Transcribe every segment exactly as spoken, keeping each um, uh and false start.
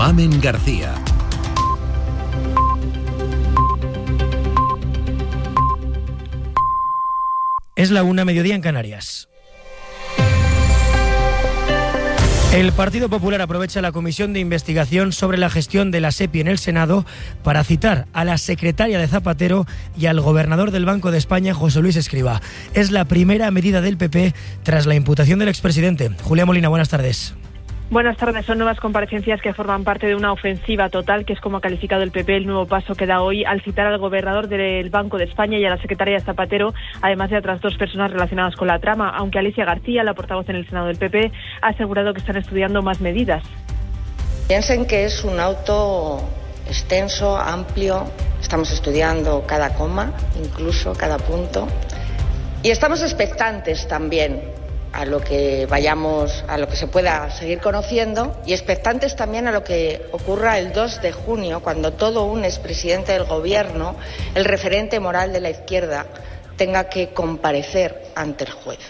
Mamen García. Es la una, mediodía en Canarias. El Partido Popular aprovecha la comisión de investigación sobre la gestión de la SEPI en el Senado para citar a la secretaria de Zapatero y al gobernador del Banco de España, José Luis Escrivá. Es la primera medida del P P tras la imputación del expresidente. Julia Molina, buenas tardes. Buenas tardes. Son nuevas comparecencias que forman parte de una ofensiva total, que es como ha calificado el P P el nuevo paso que da hoy al citar al gobernador del Banco de España y a la secretaria de Zapatero, además de otras dos personas relacionadas con la trama, aunque Alicia García, la portavoz en el Senado del P P, ha asegurado que están estudiando más medidas. Piensen que es un auto extenso, amplio, estamos estudiando cada coma, incluso cada punto, y estamos expectantes también a lo que vayamos, a lo que se pueda seguir conociendo, y expectantes también a lo que ocurra el dos de junio, cuando todo un expresidente del gobierno, el referente moral de la izquierda, tenga que comparecer ante el juez.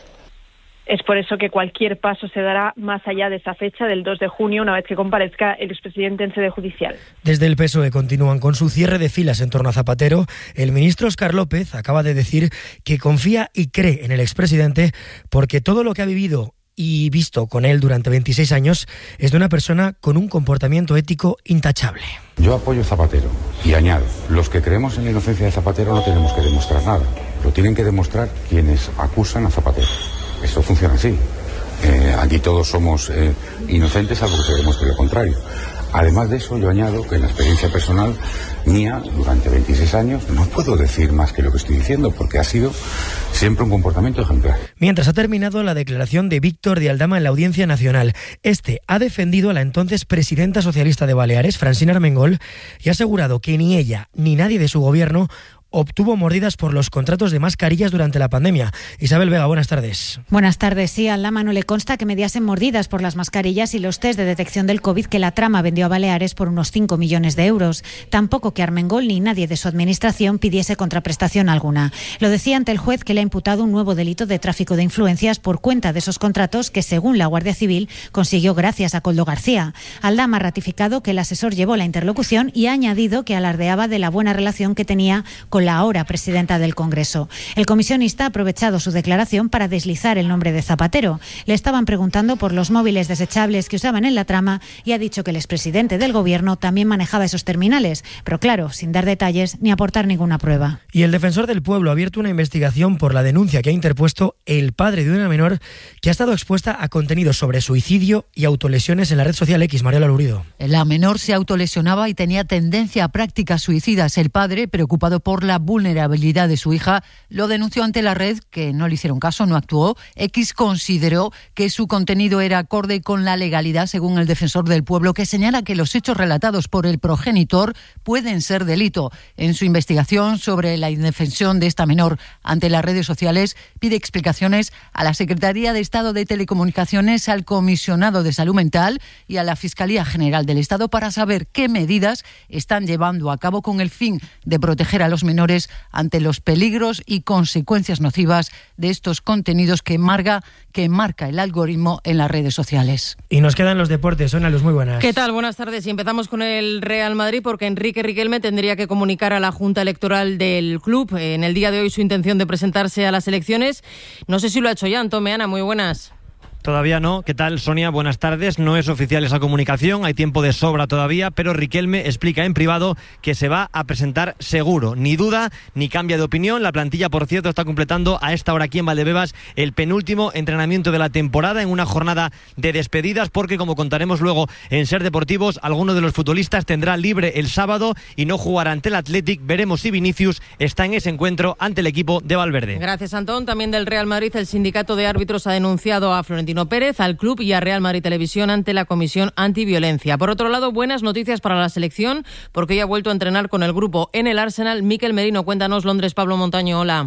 Es por eso que cualquier paso se dará más allá de esa fecha del dos de junio, una vez que comparezca el expresidente en sede judicial. Desde el P S O E continúan con su cierre de filas en torno a Zapatero. El ministro Óscar López acaba de decir que confía y cree en el expresidente porque todo lo que ha vivido y visto con él durante veintiséis años es de una persona con un comportamiento ético intachable. Yo apoyo a Zapatero y añado, los que creemos en la inocencia de Zapatero no tenemos que demostrar nada, lo tienen que demostrar quienes acusan a Zapatero. Esto funciona así. Eh, aquí todos somos eh, inocentes, salvo que creemos que lo contrario. Además de eso, yo añado que en la experiencia personal mía, durante veintiséis años, no puedo decir más que lo que estoy diciendo, porque ha sido siempre un comportamiento ejemplar. Mientras ha terminado la declaración de Víctor de Aldama en la Audiencia Nacional, este ha defendido a la entonces presidenta socialista de Baleares, Francina Armengol, y ha asegurado que ni ella ni nadie de su gobierno obtuvo mordidas por los contratos de mascarillas durante la pandemia. Isabel Vega, buenas tardes. Buenas tardes. Sí, a Aldama no le consta que mediasen mordidas por las mascarillas y los test de detección del COVID que la trama vendió a Baleares por unos cinco millones de euros. Tampoco que Armengol ni nadie de su administración pidiese contraprestación alguna. Lo decía ante el juez, que le ha imputado un nuevo delito de tráfico de influencias por cuenta de esos contratos que, según la Guardia Civil, consiguió gracias a Koldo García. Aldama ha ratificado que el asesor llevó la interlocución y ha añadido que alardeaba de la buena relación que tenía con la ahora presidenta del Congreso. El comisionista ha aprovechado su declaración para deslizar el nombre de Zapatero. Le estaban preguntando por los móviles desechables que usaban en la trama y ha dicho que el expresidente del Gobierno también manejaba esos terminales, pero claro, sin dar detalles ni aportar ninguna prueba. Y el defensor del pueblo ha abierto una investigación por la denuncia que ha interpuesto el padre de una menor que ha estado expuesta a contenidos sobre suicidio y autolesiones en la red social X. Mariela Lurido. La menor se autolesionaba y tenía tendencia a prácticas suicidas. El padre, preocupado por la vulnerabilidad de su hija, lo denunció ante la red, que no le hicieron caso, no actuó. X consideró que su contenido era acorde con la legalidad, según el defensor del pueblo, que señala que los hechos relatados por el progenitor pueden ser delito. En su investigación sobre la indefensión de esta menor ante las redes sociales, pide explicaciones a la Secretaría de Estado de Telecomunicaciones, al Comisionado de Salud Mental y a la Fiscalía General del Estado para saber qué medidas están llevando a cabo con el fin de proteger a los menores ante los peligros y consecuencias nocivas de estos contenidos que marca, que marca el algoritmo en las redes sociales. Y nos quedan los deportes. Sonia Luz, muy buenas. ¿Qué tal? Buenas tardes. Y empezamos con el Real Madrid, porque Enrique Riquelme tendría que comunicar a la Junta Electoral del club en el día de hoy su intención de presentarse a las elecciones. No sé si lo ha hecho ya. Antón Meana, muy buenas. Todavía no. ¿Qué tal, Sonia? Buenas tardes. No es oficial esa comunicación, hay tiempo de sobra todavía, pero Riquelme explica en privado que se va a presentar seguro. Ni duda, ni cambia de opinión. La plantilla, por cierto, está completando a esta hora aquí en Valdebebas el penúltimo entrenamiento de la temporada en una jornada de despedidas, porque, como contaremos luego en Ser Deportivos, alguno de los futbolistas tendrá libre el sábado y no jugará ante el Athletic. Veremos si Vinicius está en ese encuentro ante el equipo de Valverde. Gracias, Antón. También del Real Madrid, el sindicato de árbitros ha denunciado a Florentino Pérez, al club y a Real Madrid Televisión ante la Comisión Antiviolencia. Por otro lado, buenas noticias para la selección, porque ya ha vuelto a entrenar con el grupo en el Arsenal. Mikel Merino, cuéntanos, Londres, Pablo Montaño, hola.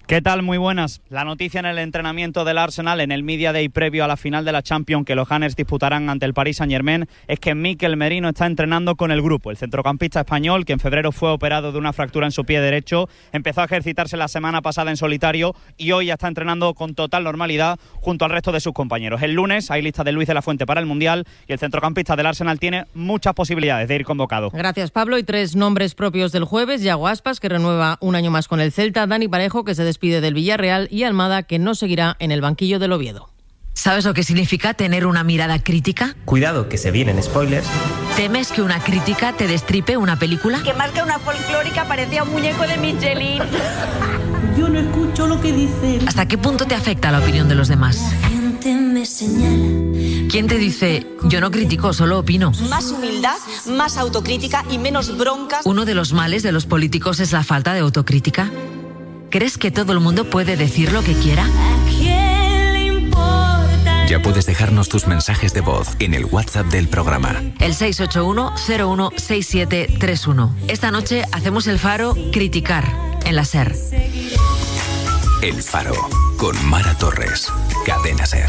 ¿Qué tal? Muy buenas. La noticia en el entrenamiento del Arsenal en el Media Day previo a la final de la Champions que los Gunners disputarán ante el Paris Saint-Germain es que Mikel Merino está entrenando con el grupo. El centrocampista español, que en febrero fue operado de una fractura en su pie derecho, empezó a ejercitarse la semana pasada en solitario y hoy ya está entrenando con total normalidad junto al resto de sus compañeros. El lunes hay lista de Luis de la Fuente para el Mundial y el centrocampista del Arsenal tiene muchas posibilidades de ir convocado. Gracias, Pablo. Y tres nombres propios del jueves: Yago Aspas, que renueva un año más con el Celta; Dani Parejo, que se despide del Villarreal; y Almada, que no seguirá en el banquillo del Oviedo. ¿Sabes lo que significa tener una mirada crítica? Cuidado, que se vienen spoilers. ¿Temes que una crítica te destripe una película? Que más que una folclórica parecía un muñeco de Michelin. Yo no escucho lo que dicen. ¿Hasta qué punto te afecta la opinión de los demás? La gente me señala. ¿Quién te dice, yo no critico, solo opino? Más humildad, más autocrítica y menos broncas. Uno de los males de los políticos es la falta de autocrítica. ¿Crees que todo el mundo puede decir lo que quiera? ¿A quién le importa? Ya puedes dejarnos tus mensajes de voz en el WhatsApp del programa. El seis ocho uno cero uno seis siete tres uno. Esta noche hacemos el Faro Criticar en la SER. El Faro con Mara Torres. Cadena SER.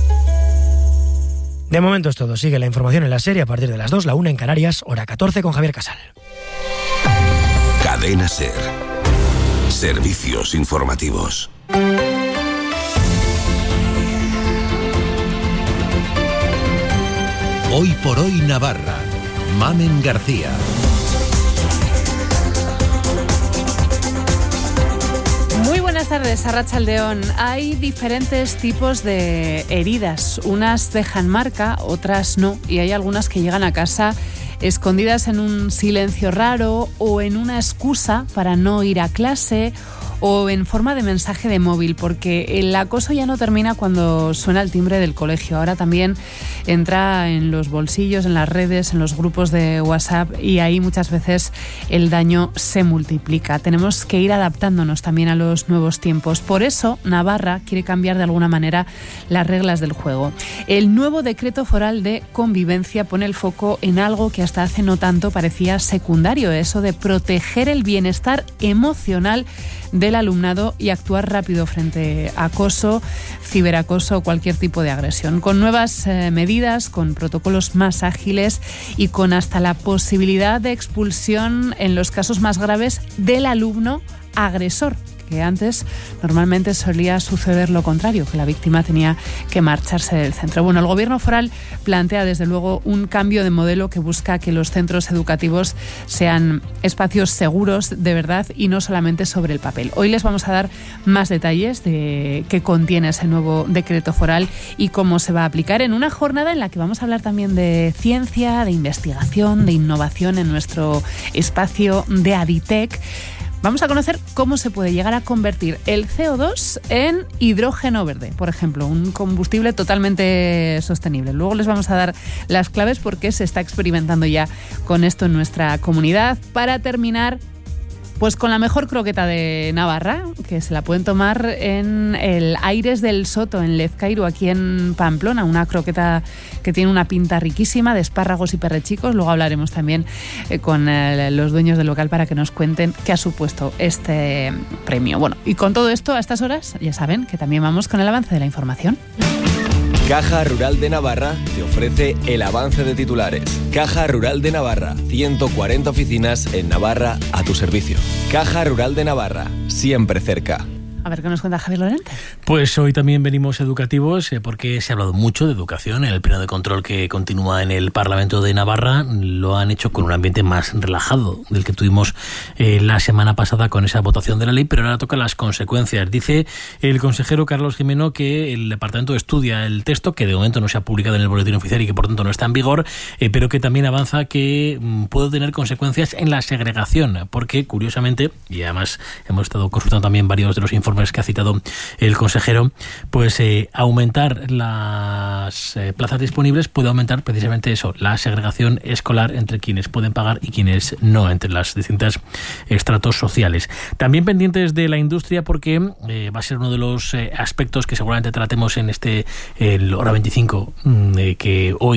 De momento es todo. Sigue la información en la SER a partir de las dos, la una en Canarias, hora catorce con Javier Casal. Cadena SER. Servicios informativos. Hoy por hoy Navarra. Mamen García. Muy buenas tardes, Arratsaldeón. Hay diferentes tipos de heridas. Unas dejan marca, otras no. Y hay algunas que llegan a casa escondidas en un silencio raro o en una excusa para no ir a clase o en forma de mensaje de móvil, porque el acoso ya no termina cuando suena el timbre del colegio. Ahora también entra en los bolsillos, en las redes, en los grupos de WhatsApp, y ahí muchas veces el daño se multiplica. Tenemos que ir adaptándonos también a los nuevos tiempos. Por eso Navarra quiere cambiar de alguna manera las reglas del juego. El nuevo decreto foral de convivencia pone el foco en algo que hasta hace no tanto parecía secundario, eso de proteger el bienestar emocional del alumnado y actuar rápido frente a acoso, ciberacoso o cualquier tipo de agresión. Con nuevas eh, medidas, con protocolos más ágiles y con hasta la posibilidad de expulsión en los casos más graves del alumno agresor, que antes normalmente solía suceder lo contrario, que la víctima tenía que marcharse del centro. Bueno, el gobierno foral plantea desde luego un cambio de modelo que busca que los centros educativos sean espacios seguros de verdad y no solamente sobre el papel. Hoy les vamos a dar más detalles de qué contiene ese nuevo decreto foral y cómo se va a aplicar en una jornada en la que vamos a hablar también de ciencia, de investigación, de innovación en nuestro espacio de Aditec. Vamos a conocer cómo se puede llegar a convertir el C O dos en hidrógeno verde, por ejemplo, un combustible totalmente sostenible. Luego les vamos a dar las claves porque se está experimentando ya con esto en nuestra comunidad. Para terminar, pues con la mejor croqueta de Navarra, que se la pueden tomar en el Aires del Soto, en Lezcairu, aquí en Pamplona. Una croqueta que tiene una pinta riquísima de espárragos y perrechicos. Luego hablaremos también eh, con eh, los dueños del local para que nos cuenten qué ha supuesto este premio. Bueno, y con todo esto, a estas horas, ya saben que también vamos con el avance de la información. Caja Rural de Navarra te ofrece el avance de titulares. Caja Rural de Navarra, ciento cuarenta oficinas en Navarra a tu servicio. Caja Rural de Navarra, siempre cerca. A ver qué nos cuenta Javier Lorente. Pues hoy también venimos educativos eh, porque se ha hablado mucho de educación en el pleno de control que continúa en el Parlamento de Navarra. Lo han hecho con un ambiente más relajado del que tuvimos eh, la semana pasada con esa votación de la ley, pero ahora toca las consecuencias. Dice el consejero Carlos Jimeno que el departamento estudia el texto, que de momento no se ha publicado en el boletín oficial y que por tanto no está en vigor, eh, pero que también avanza que mm, puede tener consecuencias en la segregación, porque curiosamente, y además hemos estado consultando también varios de los informes que ha citado el consejero, pues eh, aumentar las eh, plazas disponibles puede aumentar precisamente eso, la segregación escolar entre quienes pueden pagar y quienes no, entre las distintas estratos sociales. También pendientes de la industria porque eh, va a ser uno de los eh, aspectos que seguramente tratemos en este el Hora veinticinco, eh, que hoy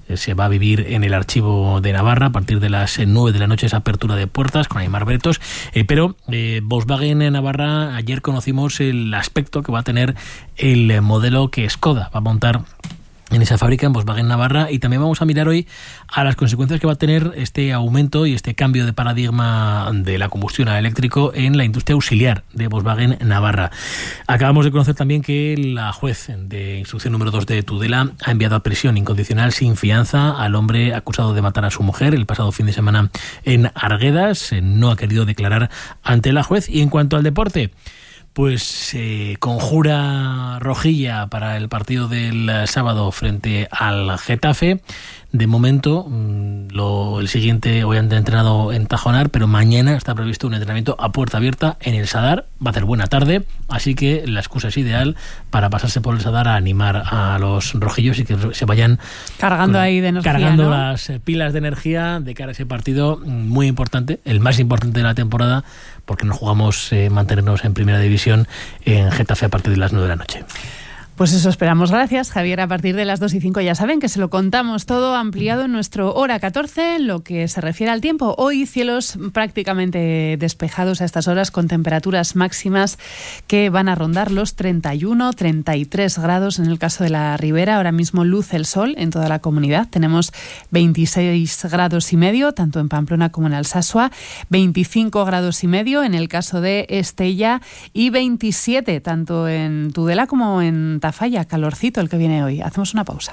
se va a vivir en el Archivo de Navarra a partir de las nueve de la noche, esa apertura de puertas con Aimar Bretos. Eh, pero eh, Volkswagen en Navarra, ayer conocimos el aspecto que va a tener el modelo que Skoda va a montar en esa fábrica en Volkswagen Navarra, y también vamos a mirar hoy a las consecuencias que va a tener este aumento y este cambio de paradigma de la combustión al eléctrico en la industria auxiliar de Volkswagen Navarra. Acabamos de conocer también que la juez de instrucción número dos de Tudela ha enviado a prisión incondicional sin fianza al hombre acusado de matar a su mujer el pasado fin de semana en Arguedas. No ha querido declarar ante la juez. Y en cuanto al deporte, pues eh, conjura rojilla para el partido del sábado frente al Getafe. De momento, lo, el siguiente hoy han entrenado en Tajonar, pero mañana está previsto un entrenamiento a puerta abierta en el Sadar. Va a hacer buena tarde, así que la excusa es ideal para pasarse por el Sadar a animar a los rojillos y que se vayan cargando con, ahí de energía, cargando ¿no? las pilas de energía de cara a ese partido muy importante, el más importante de la temporada, porque nos jugamos eh, mantenernos en primera división en Getafe a partir de las nueve de la noche. Pues eso esperamos. Gracias, Javier. A partir de las dos y cinco ya saben que se lo contamos todo ampliado en nuestro Hora catorce, en lo que se refiere al tiempo. Hoy cielos prácticamente despejados a estas horas, con temperaturas máximas que van a rondar los treinta y uno, treinta y tres grados en el caso de la Ribera. Ahora mismo luce el sol en toda la comunidad. Tenemos veintiséis grados y medio, tanto en Pamplona como en Alsasua, veinticinco grados y medio en el caso de Estella y veintisiete tanto en Tudela como en Tafalla. Calorcito el que viene hoy. Hacemos una pausa.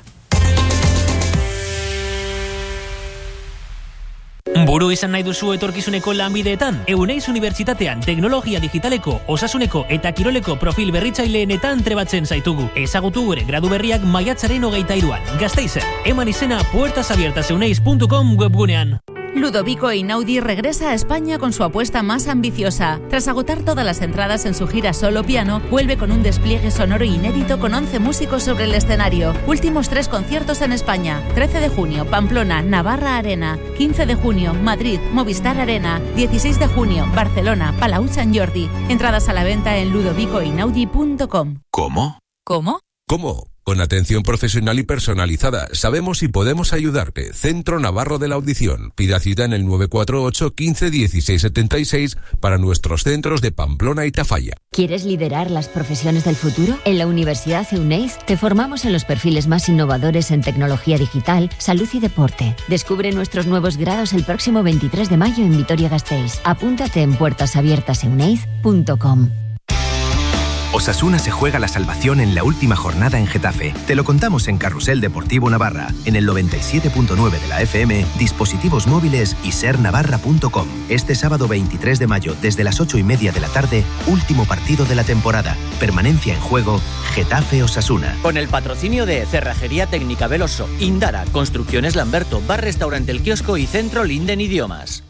Buru izan nahi duzu etorkizuneko lanbideetan? Euneiz Unibertsitatean teknologia digitaleko, osasuneko eta kiroleko profil berritzaileenetan trebatzen zaitugu. Ezagutu gure gradu berriak maiatzaren hogeita hiruan. Gasteizen, eman izena puertas abiertas euneiz punto com webgunean. Ludovico Einaudi regresa a España con su apuesta más ambiciosa. Tras agotar todas las entradas en su gira Solo Piano, vuelve con un despliegue sonoro inédito con once músicos sobre el escenario. Últimos tres conciertos en España. trece de junio, Pamplona, Navarra Arena. quince de junio, Madrid, Movistar Arena. dieciséis de junio, Barcelona, Palau Sant Jordi. Entradas a la venta en ludovico einaudi punto com. ¿Cómo? ¿Cómo? ¿Cómo? Con atención profesional y personalizada, sabemos y podemos ayudarte. Centro Navarro de la Audición. Pida cita en el nueve cuatro ocho, quince, dieciséis setenta y seis para nuestros centros de Pamplona y Tafalla. ¿Quieres liderar las profesiones del futuro? En la Universidad Euneiz te formamos en los perfiles más innovadores en tecnología digital, salud y deporte. Descubre nuestros nuevos grados el próximo veintitrés de mayo en Vitoria-Gasteiz. Apúntate en puertas abiertas euneiz punto com. Osasuna se juega la salvación en la última jornada en Getafe. Te lo contamos en Carrusel Deportivo Navarra, en el noventa y siete punto nueve de la F M, dispositivos móviles y ser navarra punto com. Este sábado veintitrés de mayo, desde las ocho y media de la tarde, último partido de la temporada. Permanencia en juego, Getafe Osasuna. Con el patrocinio de Cerrajería Técnica Veloso, Indara, Construcciones Lamberto, Bar Restaurante El Kiosco y Centro Linden Idiomas.